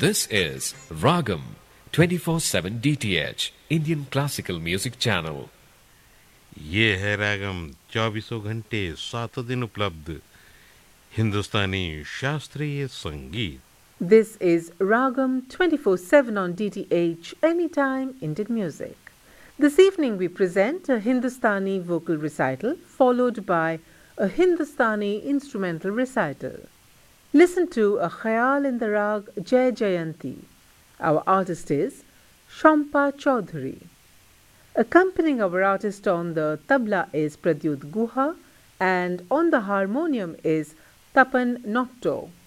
This is Ragam 24/7 DTH Indian Classical Music Channel. ये है रागम 24 घंटे 7 दिन उपलब्ध हिंदुस्तानी शास्त्रीय संगीत. This is Ragam 24/7 on DTH Anytime Indian Music. This evening we present a Hindustani vocal recital followed by a Hindustani instrumental recital. Listen to a Khayal in the Rag Jai Jayanti. Our artist is Shampa Chaudhary. Accompanying our artist on the tabla is Pradyut Guha and on the harmonium is Tapan Notto.